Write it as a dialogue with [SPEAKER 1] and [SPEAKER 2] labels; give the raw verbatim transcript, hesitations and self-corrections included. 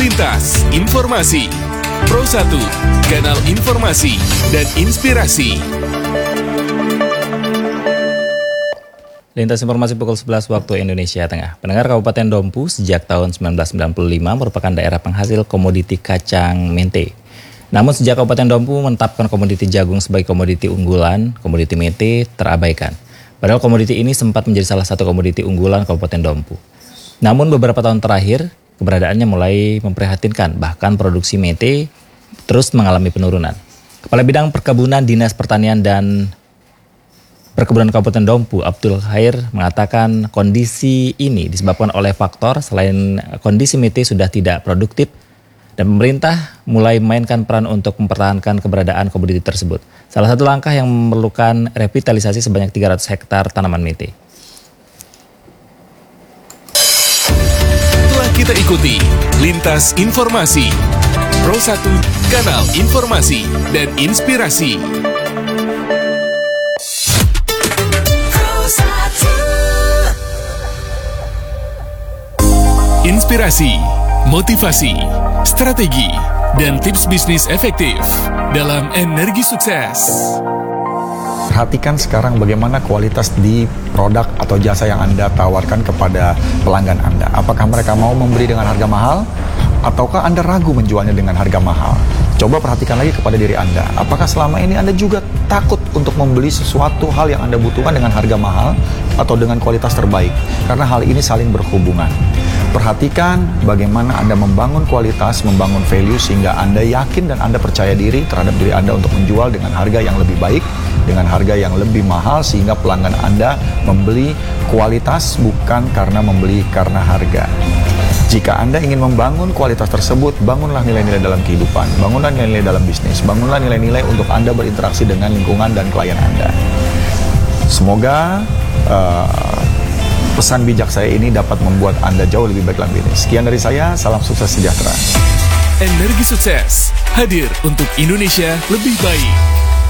[SPEAKER 1] Lintas Informasi Pro satu, kanal informasi dan inspirasi.
[SPEAKER 2] Lintas Informasi pukul sebelas waktu Indonesia Tengah. Pendengar, Kabupaten Dompu sejak tahun sembilan belas sembilan puluh lima merupakan daerah penghasil komoditi kacang mente. Namun sejak Kabupaten Dompu menetapkan komoditi jagung sebagai komoditi unggulan, komoditi mente terabaikan. Padahal komoditi ini sempat menjadi salah satu komoditi unggulan Kabupaten Dompu. Namun beberapa tahun terakhir, keberadaannya mulai memprihatinkan, bahkan produksi mente terus mengalami penurunan. Kepala Bidang Perkebunan Dinas Pertanian dan Perkebunan Kabupaten Dompu, Abdul Khair, mengatakan kondisi ini disebabkan oleh faktor selain kondisi mente sudah tidak produktif dan pemerintah mulai memainkan peran untuk mempertahankan keberadaan komoditi tersebut. Salah satu langkah yang memerlukan revitalisasi sebanyak tiga ratus hektar tanaman mente.
[SPEAKER 1] Telah kita ikuti Lintas Informasi Pro satu, kanal informasi dan inspirasi. Inspirasi, motivasi, strategi, dan tips bisnis efektif dalam Energi Sukses.
[SPEAKER 3] Perhatikan sekarang bagaimana kualitas di produk atau jasa yang Anda tawarkan kepada pelanggan Anda. Apakah mereka mau membeli dengan harga mahal? Ataukah Anda ragu menjualnya dengan harga mahal? Coba perhatikan lagi kepada diri Anda. Apakah selama ini Anda juga takut untuk membeli sesuatu hal yang Anda butuhkan dengan harga mahal atau dengan kualitas terbaik? Karena hal ini saling berhubungan. Perhatikan bagaimana Anda membangun kualitas, membangun value sehingga Anda yakin dan Anda percaya diri terhadap diri Anda untuk menjual dengan harga yang lebih baik, dengan harga yang lebih mahal sehingga pelanggan Anda membeli kualitas bukan karena membeli karena harga. Jika Anda ingin membangun kualitas tersebut, bangunlah nilai-nilai dalam kehidupan, bangunlah nilai-nilai dalam bisnis, bangunlah nilai-nilai untuk Anda berinteraksi dengan lingkungan dan klien Anda. Semoga uh, pesan bijak saya ini dapat membuat Anda jauh lebih baik dalam bisnis. Sekian dari saya, salam sukses sejahtera.
[SPEAKER 1] Energi Sukses hadir untuk Indonesia lebih baik.